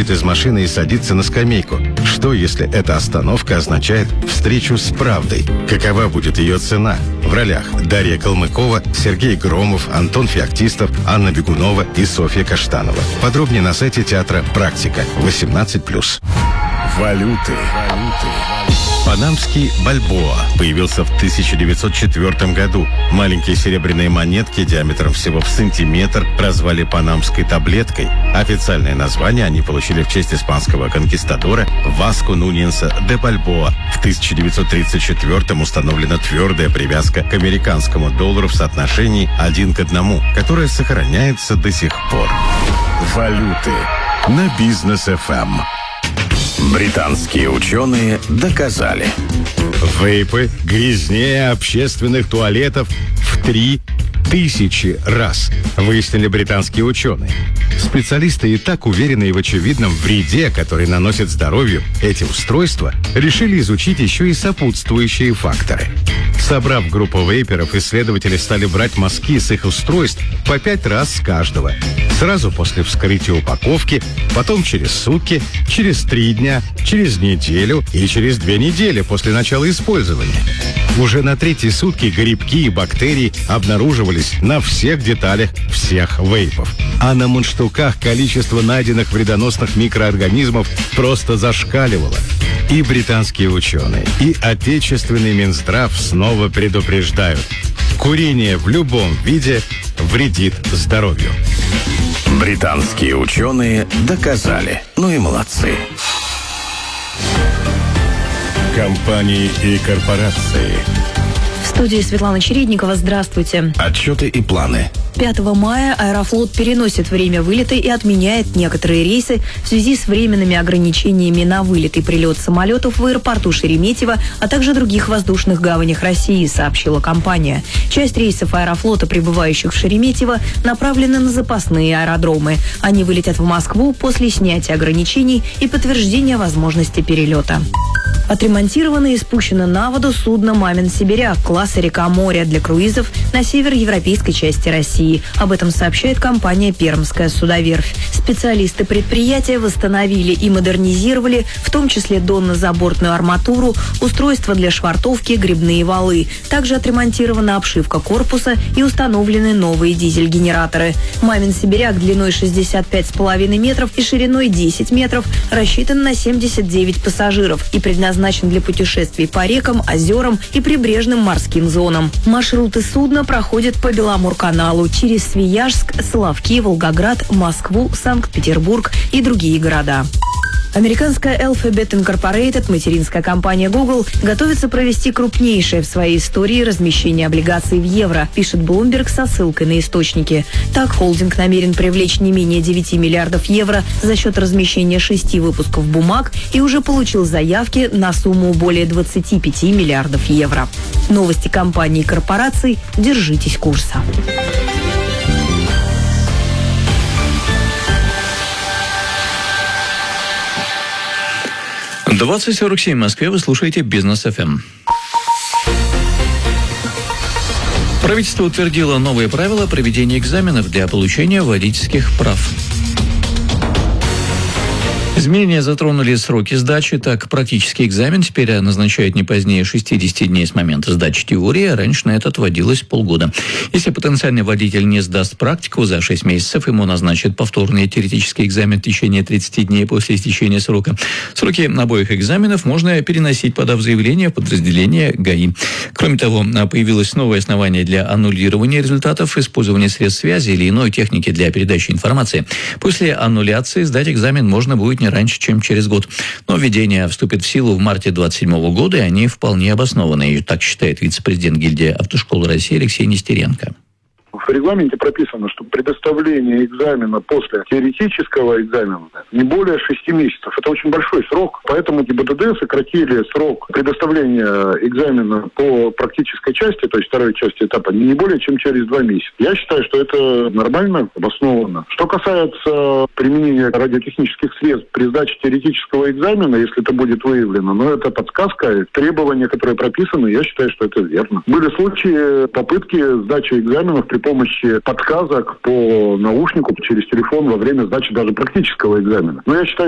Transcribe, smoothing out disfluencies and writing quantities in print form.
выходит из машины и садится на скамейку. Что, если эта остановка означает встречу с правдой? Какова будет ее цена? В ролях Дарья Калмыкова, Сергей Громов, Антон Феоктистов, Анна Бегунова и Софья Каштанова. Подробнее на сайте театра «Практика». 18+. Валюты. Панамский бальбоа появился в 1904 году. Маленькие серебряные монетки диаметром всего в сантиметр прозвали панамской таблеткой. Официальное название они получили в честь испанского конкистадора Васко Нуньеса де Бальбоа. В 1934 установлена твердая привязка к американскому доллару в соотношении 1:1, которая сохраняется до сих пор. Валюты на Бизнес ФМ. Британские ученые доказали. Вейпы грязнее общественных туалетов в 3000 раз, выяснили британские ученые. Специалисты, и так уверенные в очевидном вреде, который наносит здоровью эти устройства, решили изучить еще и сопутствующие факторы. Собрав группу вейперов, исследователи стали брать мазки с их устройств по 5 раз с каждого. Сразу после вскрытия упаковки, потом через сутки, через 3 дня, через неделю и через 2 недели после начала использования. Уже на 3-й сутки грибки и бактерии обнаруживались на всех деталях всех вейпов. А на мундштуках количество найденных вредоносных микроорганизмов просто зашкаливало. И британские ученые, и отечественный Минздрав снова предупреждают: курение в любом виде вредит здоровью. Британские ученые доказали. Ну и молодцы. Компании и корпорации. В студии Светлана Чередникова. Здравствуйте. Отчеты и планы. 5 мая Аэрофлот переносит время вылета и отменяет некоторые рейсы в связи с временными ограничениями на вылет и прилет самолетов в аэропорту Шереметьево, а также других воздушных гаванях России, сообщила компания. Часть рейсов Аэрофлота, прибывающих в Шереметьево, направлены на запасные аэродромы. Они вылетят в Москву после снятия ограничений и подтверждения возможности перелета. Отремонтировано и спущено на воду судно «Мамин Сибиряк» класса «Река-море» для круизов на североевропейской части России. Об этом сообщает компания «Пермская судоверфь». Специалисты предприятия восстановили и модернизировали, в том числе донно-забортную арматуру, устройства для швартовки, гребные валы. Также отремонтирована обшивка корпуса и установлены новые дизель-генераторы. «Мамин Сибиряк» длиной 65,5 метров и шириной 10 метров рассчитан на 79 пассажиров и предназначен для путешествий по рекам, озерам и прибрежным морским зонам. Маршруты судна проходят по Беломорканалу через Свияжск, Соловки, Волгоград, Москву, Санкт-Петербург и другие города. Американская Alphabet Incorporated, материнская компания Google, готовится провести крупнейшее в своей истории размещение облигаций в евро, пишет Bloomberg со ссылкой на источники. Так, холдинг намерен привлечь не менее 9 миллиардов евро за счет размещения 6 выпусков бумаг и уже получил заявки на сумму более 25 миллиардов евро. Новости компаний и корпораций. Держитесь курса. 20:47 в Москве. Вы слушаете Бизнес ФМ. Правительство утвердило новые правила проведения экзаменов для получения водительских прав. Изменения затронули сроки сдачи. Так, практический экзамен теперь назначают не позднее 60 дней с момента сдачи теории, а раньше на это отводилось полгода. Если потенциальный водитель не сдаст практику за 6 месяцев, ему назначат повторный теоретический экзамен в течение 30 дней после истечения срока. Сроки обоих экзаменов можно переносить, подав заявление в подразделение ГАИ. Кроме того, появилось новое основание для аннулирования результатов использования средств связи или иной техники для передачи информации. После аннуляции сдать экзамен можно будет не раньше, чем через год. Но введение вступит в силу в марте 2027 года, и они вполне обоснованы. И так считает вице-президент гильдии автошкол России Алексей Нестеренко. В регламенте прописано, что предоставление экзамена после теоретического экзамена не более 6 месяцев. Это очень большой срок, поэтому ГИБДД сократили срок предоставления экзамена по практической части, то есть второй части этапа, не более чем через 2 месяца. Я считаю, что это нормально, обоснованно. Что касается применения радиотехнических средств при сдаче теоретического экзамена, если это будет выявлено, но это подсказка, требования, которые прописаны, я считаю, что это верно. Были случаи попытки сдачи экзаменов при помощи подсказок по наушнику через телефон во время сдачи даже практического экзамена. Но я считаю,